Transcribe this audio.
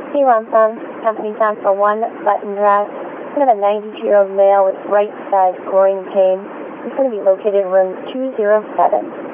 Hey, Ron, company time for one button dress. I have a 92-year-old male with right side groin pain. He's going to be located in room 207.